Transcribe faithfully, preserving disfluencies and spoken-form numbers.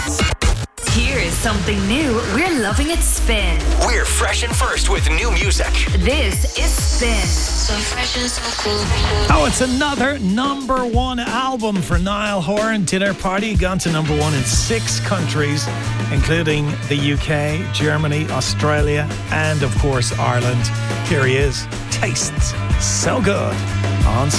Here's something new. We're loving it Spin. We're fresh and first with new music. This is Spin. So fresh and so cool. Oh, it's another number one album for Niall Horan. Dinner Party gone to number one in six countries, including the U K, Germany, Australia, and of course Ireland. Here he is. Tastes so good on